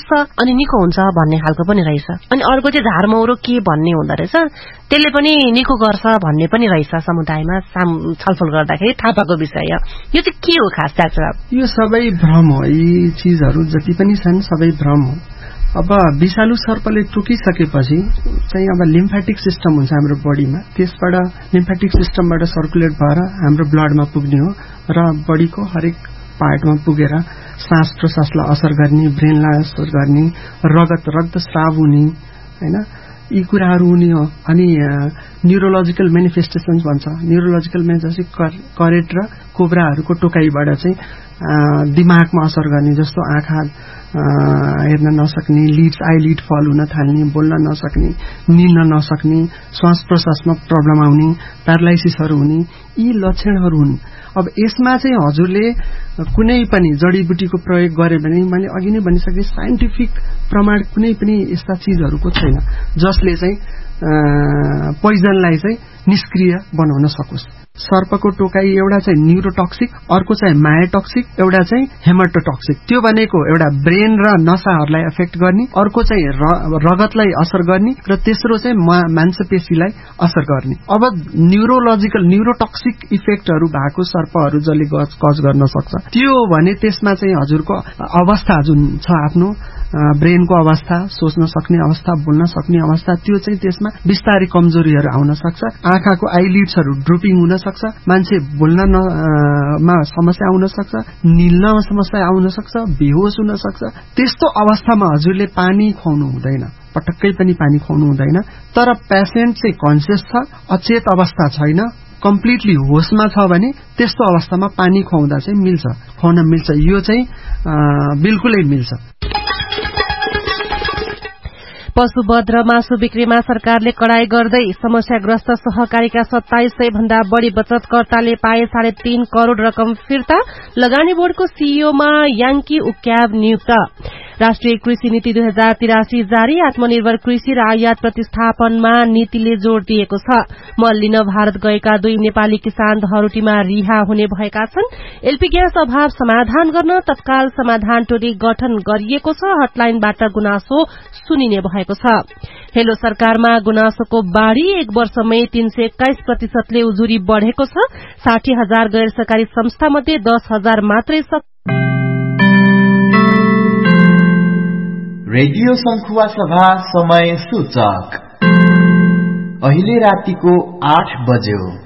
अनि निको हुन्छ भन्ने खालको पनि रहेछ। अनि अर्को चाहिँ झारमौरो के भन्ने हुँदो रहेछ, त्यसले पनि निको गर्छ भन्ने पनि रहेछ समुदायमा छलफल गर्दाखेरि थाहा पाएको विषय। यो चाहिँ के हो खास डाक्टर साहब? यो सबै भ्रम हो, यी चीजहरू जति पनि छन् सबै भ्रम हो। अब विषालु सर्पले टोकिसकेपछि चाहिँ अब लिम्फेटिक सिस्टम हुन्छ हाम्रो बडीमा, त्यसबाट लिम्फेटिक सिस्टमबाट सर्कुलेट भएर हाम्रो ब्लडमा पुग्ने हो र बडीको हरेक पार्टमा पुगेर सास प्रश्वासलाई असर गर्ने, ब्रेनलाई असर गर्ने, रक्तस्राव हुने हैन, यी कुराहरू हुने हो। अनि न्यूरोलोजिकल मेनिफेस्टेसन्स भन्छ। न्यूरोलोजिकल मेनिफेस्टेसन करेन्ट र कोब्राहरूको टोकाइबाट चाहिँ दिमागमा असर गर्ने, जस्तो आँखा हेर्न नसक्ने, लिड्स आइलिड फल हुन थाल्ने, बोल्न नसक्ने, निल्न नसक्ने, श्वास प्रश्वासमा प्रब्लम आउने, प्यारालाइसिसहरू हुने, यी लक्षणहरू हुन्। अब यसमा चाहिँ हजुरले कुनै पनि जडीबुटीको प्रयोग गरे भने मैले अघि नै भनिसके साइन्टिफिक प्रमाण कुनै पनि यस्ता चीजहरूको छैन जसले चाहिँ पोइजनलाई चाहिँ निष्क्रिय बनाउन सकोस्। सर्पको टोकाई एउटा चाहिँ न्यूरोटक्सिक, अर्को चाहिँ मायोटक्सिक, एउटा चाहिँ हेमटोटक्सिक। त्यो भनेको एउटा ब्रेन र नसाहरूलाई एफेक्ट गर्ने, अर्को चाहिँ रगतलाई असर गर्ने र तेस्रो चाहिँ मांसपेशीलाई असर गर्ने। अब न्यूरोटक्सिक इफेक्टहरू भएको सर्पहरू जसले कज गर्न सक्छ त्यो भने त्यसमा चाहिँ हजुरको अवस्था जुन छ आफ्नो ब्रेनको अवस्था, सोच्न सक्ने अवस्था, बोल्न सक्ने अवस्था, त्यो चाहिँ त्यसमा बिस्तारै कमजोरीहरू आउन सक्छ। आँखाको आइलिड्सहरू ड्रुपिङ हुन सक्छ, मान्छे बोल्नमा समस्या आउन सक्छ, निल्नमा समस्या आउन सक्छ, बेहोस हुन सक्छ। त्यस्तो अवस्थामा हजुरले पानी खुवाउनु हुँदैन, पटक्कै पनि पानी खुवाउनु हुँदैन। तर पेशेन्ट चाहिँ कन्सियस छ, अचेत अवस्था छैन, कम्प्लिटली होसमा छ भने त्यस्तो अवस्थामा पानी खुवाउँदा चाहिँ खुवाउन मिल्छ। यो चाहिँ बिल्कुलै मिल्छ। पशुवध र मासु बिक्रीमा सरकारले कडाई गर्दै समस्याग्रस्त सहकारीका 2700 भन्दा बढ़ी बचतकर्ताले पाए 3.5 करोड़ रकम फिर्ता। लगानी बोर्डको सीईओमा याङ्की उक्याब नियुक्त। राष्ट्रिय कृषि नीति 2083 जारी। आत्मनिर्भर कृषि र आयात प्रतिस्थापनमा नीतिले जोड़ दिएको छ। मल लिन भारत गएका 2 नेपाली किसान धरोटीमा रिहा हुने भएका छन्। एलपी ग्यास अभाव समाधान गर्न तत्काल समाधान टोली गठन गरिएको छ। हटलाइनबाट गुनासो सुनिने भएको छ। हेलो सरकारमा गुनासोको बाढ़ी। 1 वर्षमै 321% उजुरी बढ़ेको छ। 60,000 गैर सरकारी संस्था मध्ये 10,000 मात्रै रेडियो संखुवा सभा समय सूचक अहिले रातिको 8 बज्यो।